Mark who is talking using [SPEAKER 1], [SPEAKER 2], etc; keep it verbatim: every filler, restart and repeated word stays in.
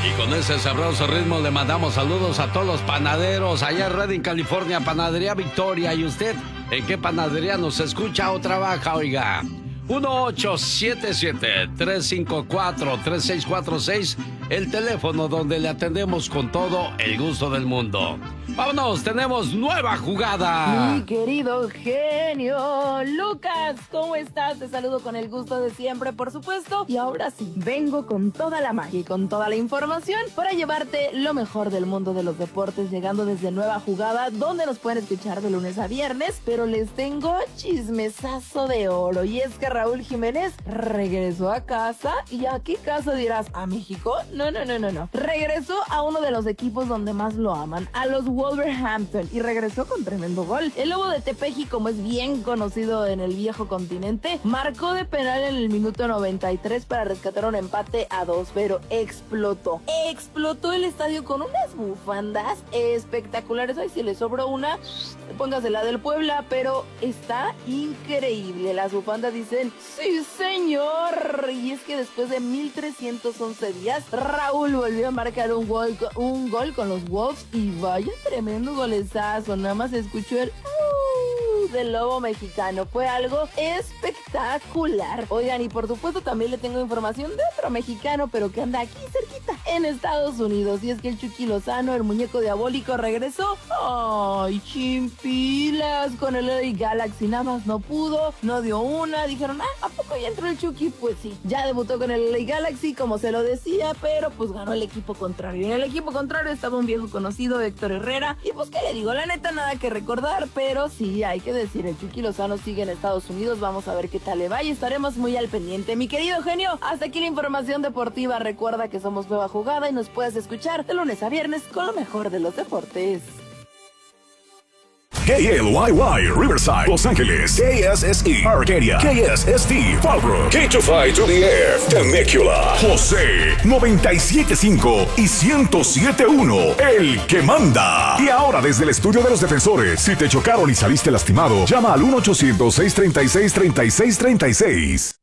[SPEAKER 1] Y con ese sabroso ritmo le mandamos saludos a todos los panaderos allá en Redding, California, Panadería Victoria. ¿Y usted en qué panadería nos escucha o trabaja, oiga? uno ocho siete siete, tres cinco cuatro, tres seis cuatro seis, el teléfono donde le atendemos con todo el gusto del mundo. ¡Vámonos! ¡Tenemos nueva jugada!
[SPEAKER 2] Mi querido genio Lucas, ¿cómo estás? Te saludo con el gusto de siempre, por supuesto. Y ahora sí, vengo con toda la magia y con toda la información para llevarte lo mejor del mundo de los deportes, llegando desde Nueva Jugada, donde nos pueden escuchar de lunes a viernes. Pero les tengo chismesazo de oro, y es que Raúl Jiménez regresó a casa. ¿Y a qué casa dirás? ¿A México? No, no, no, no, no. Regresó a uno de los equipos donde más lo aman, a los Wolverhampton, y regresó con tremendo gol. El Lobo de Tepeji, como es bien conocido en el viejo continente, marcó de penal en el minuto noventa y tres para rescatar un empate a dos, pero explotó. Explotó el estadio con unas bufandas espectaculares. Ay, si le sobró una, póngase la del Puebla, pero está increíble. Las bufandas dicen, sí señor. Y es que después de mil trescientos once días, Raúl volvió a marcar un gol, un gol con los Wolves, y vaya tremendo golezazo. Nada más escuchó el uh, del Lobo mexicano. Fue algo espectacular. Oigan, y por supuesto también le tengo información de otro mexicano, pero que anda aquí cerquita, en Estados Unidos. Y es que el Chucky Lozano, el muñeco diabólico, regresó. Ay, chimpilas, con el L A Galaxy. Nada más no pudo, no dio una. Dijeron, ah, ¿a poco ya entró el Chucky? Pues sí, ya debutó con el L A Galaxy, como se lo decía, pero pues ganó el equipo contrario. Y en el equipo contrario estaba un viejo conocido, Héctor Herrera. Y pues, ¿qué le digo? La neta, nada que recordar, pero sí, hay que decir, el Chucky Lozano sigue en Estados Unidos. Vamos a ver qué tal le va y estaremos muy al pendiente. Mi querido genio, hasta aquí la información deportiva. Recuerda que somos Nueva Jugada y nos puedes escuchar de lunes a viernes con lo mejor de los deportes.
[SPEAKER 3] K L Y Y, Riverside, Los Ángeles. K S S E, Arcadia. K S S T, Fallbrook. K two five to the Air, Temecula. José, noventa y siete punto cinco y ciento siete punto uno, el que manda. Y ahora desde el estudio de los defensores, si te chocaron y saliste lastimado, llama al uno ochocientos, seiscientos treinta y seis, treinta y seis treinta y seis.